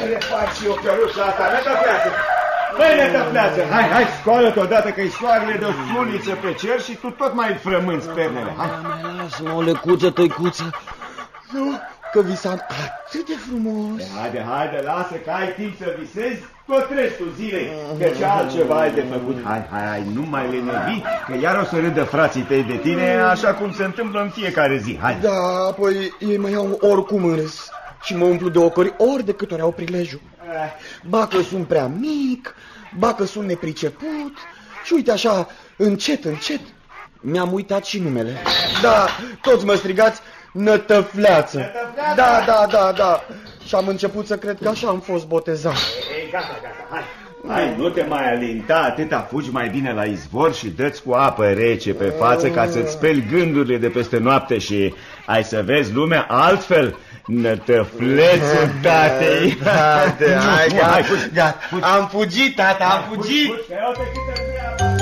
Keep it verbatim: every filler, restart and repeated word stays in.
le fac și eu căruța asta, nătăfleață! Băi, nătăfleață, hai, hai, scoală-te odată că-i soarele de o suliță pe cer și tu tot mai frămânți pernele, hai! Lasă-mă, o lecuță, tăicuță. Nu, că visam atât de frumos. Haide, haide, lasă că ai timp să visezi tot restul zilei, că ce altceva ai de făcut. Hai, hai, hai, nu mai lenevi, că iar o să râdă frații tăi de tine, așa cum se întâmplă în fiecare zi, hai. Da, apoi ei mă iau oricum în râs și mă umplu de ocări ori de câte ori au prilejul. Ba că sunt prea mic, ba că sunt nepriceput și uite așa, încet, încet, mi-am uitat și numele. Da, toți mă strigați Nătăfleață. Nătăfleață? Da, da, da, da. Și am început să cred că așa am fost botezat. Ei, gata, gata, hai. Hai, nu te mai alinta, atâta, fugi mai bine la izvor și dă-ți cu apă rece pe față ca să-ți speli gândurile de peste noapte și ai să vezi lumea altfel. Nătăflețul tatei. Hai, hai, gata, am fugit, tata, am fugit.